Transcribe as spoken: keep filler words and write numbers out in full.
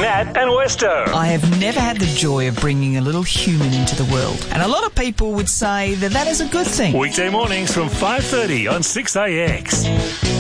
Nat and Westo. I have never had the joy of bringing a little human into the world, and a lot of people would say that that is a good thing. Weekday mornings from five thirty on six A X.